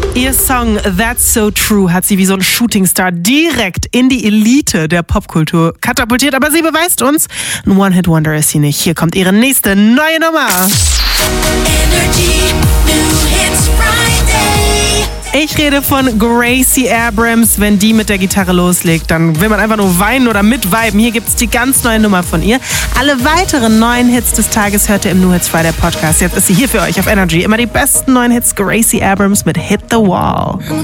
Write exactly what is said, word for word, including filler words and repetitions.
Ihr Song That's So True hat sie wie so ein Shootingstar direkt in die Elite der Popkultur katapultiert. Aber sie beweist uns, ein One-Hit-Wonder ist sie nicht. Hier kommt ihre nächste neue Nummer. Energy New Hits Friday. Ich rede von Gracie Abrams. Wenn die mit der Gitarre loslegt, dann will man einfach nur weinen oder mitviben. Hier gibt's die ganz neue Nummer von ihr. Alle weiteren neuen Hits des Tages hört ihr im New Hits Friday Podcast. Jetzt ist sie hier für euch auf Energy. Immer die besten neuen Hits. Gracie Abrams mit Hit the Wall.